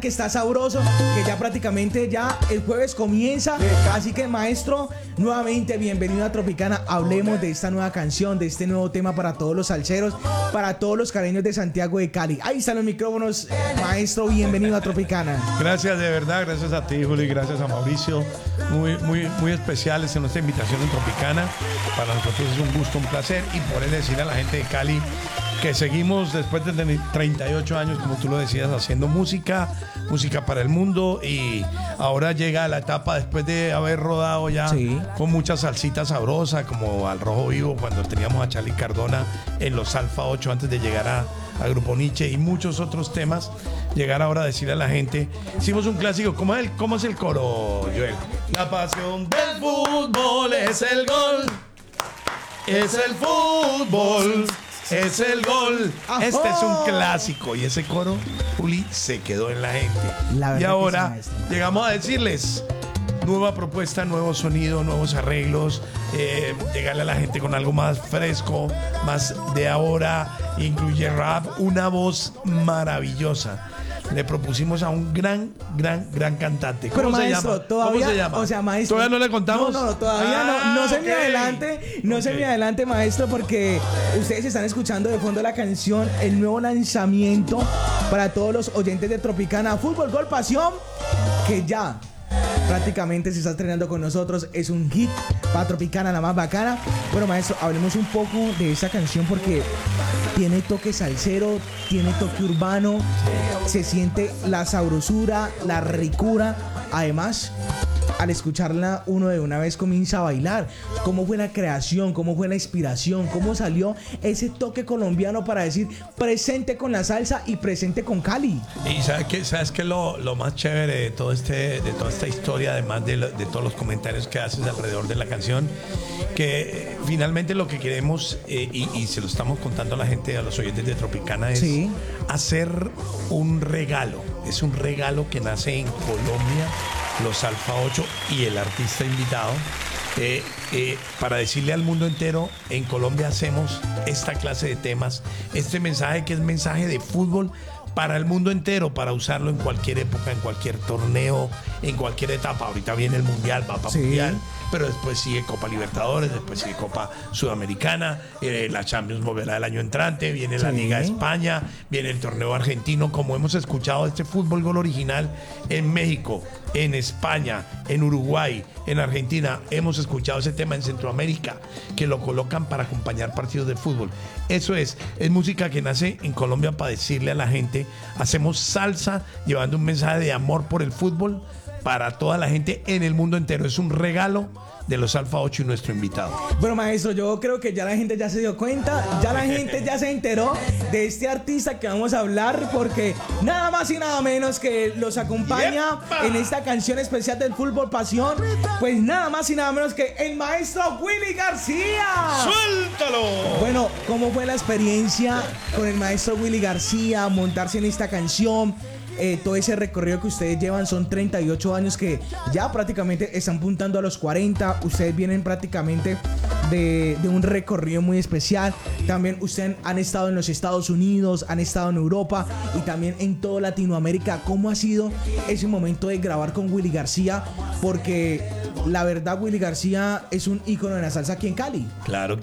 que está sabroso, que ya prácticamente ya el jueves comienza. Así que, maestro, nuevamente bienvenido a Tropicana. Hablemos de esta nueva canción, de este nuevo tema para todos los salseros, para todos los caleños de Santiago de Cali. Ahí están los micrófonos, maestro, bienvenido a Tropicana. Gracias, de verdad, gracias a ti, Juli, gracias a Mauricio. Muy especiales en nuestra invitación en Tropicana. Para nosotros es un gusto, un placer, y poder decir a la gente de Cali que seguimos después de 38 años, como tú lo decías, haciendo música para el mundo, y ahora llega la etapa después de haber rodado ya con mucha salsita sabrosa, como Al Rojo Vivo, cuando teníamos a Charly Cardona en los Alfa 8 antes de llegar a Grupo Nietzsche y muchos otros temas. Llegar ahora a decirle a la gente, hicimos un clásico. ¿Cómo es el coro, Joel? La pasión del fútbol es el gol, es el fútbol, es el gol. ¡Ajó! Este es un clásico, y ese coro, Juli, se quedó en la gente. Y ahora llegamos a decirles, nueva propuesta, nuevo sonido, nuevos arreglos, llegarle a la gente con algo más fresco, más de ahora, incluye rap, una voz maravillosa. Le propusimos a un gran cantante. ¿Cómo se llama? Todavía, ¿Cómo se llama? O sea, maestro, ¿todavía no le contamos? No, todavía no se me adelante, se me adelante, maestro, porque ustedes están escuchando de fondo la canción, el nuevo lanzamiento para todos los oyentes de Tropicana, Fútbol, Gol, Pasión, que ya prácticamente se está estrenando con nosotros. Es un hit para Tropicana, la más bacana. Bueno, maestro, hablemos un poco de esa canción porque tiene toque salsero, tiene toque urbano, se siente la sabrosura, la ricura. Además, al escucharla uno de una vez comienza a bailar. ¿Cómo fue la creación? ¿Cómo fue la inspiración? ¿Cómo salió ese toque colombiano para decir presente con la salsa y presente con Cali? Y ¿sabes qué? Lo más chévere de toda esta historia, además de todos los comentarios que haces alrededor de la canción, que finalmente lo que queremos, y se lo estamos contando a la gente, a los oyentes de Tropicana, es hacer un regalo. Es un regalo que nace en Colombia, los Alfa 8 y el artista invitado, para decirle al mundo entero, en Colombia hacemos esta clase de temas, este mensaje que es mensaje de fútbol para el mundo entero, para usarlo en cualquier época, en cualquier torneo, en cualquier etapa. Ahorita viene el Mundial, va para Mundial, pero después sigue Copa Libertadores, después sigue Copa Sudamericana, la Champions volverá el año entrante, viene la Liga de España, viene el torneo argentino, como hemos escuchado este Fútbol Gol original en México, en España, en Uruguay, en Argentina. Hemos escuchado ese tema en Centroamérica, que lo colocan para acompañar partidos de fútbol. Eso es música que nace en Colombia para decirle a la gente, hacemos salsa llevando un mensaje de amor por el fútbol para toda la gente en el mundo entero. Es un regalo de los Alfa 8 y nuestro invitado. Bueno, maestro, yo creo que ya la gente ya se dio cuenta, ya la gente ya se enteró de este artista que vamos a hablar, porque nada más y nada menos que los acompaña en esta canción especial del Fútbol Pasión, pues nada más y nada menos que el maestro Willy García. ¡Suéltalo! Bueno, ¿cómo fue la experiencia con el maestro Willy García, montarse en esta canción? Todo ese recorrido que ustedes llevan, son 38 años que ya prácticamente están puntando a los 40. Ustedes vienen prácticamente de un recorrido muy especial. También ustedes han estado en los Estados Unidos, han estado en Europa y también en toda Latinoamérica. ¿Cómo ha sido ese momento de grabar con Willy García? Porque la verdad, Willy García es un ícono de la salsa aquí en Cali. Claro.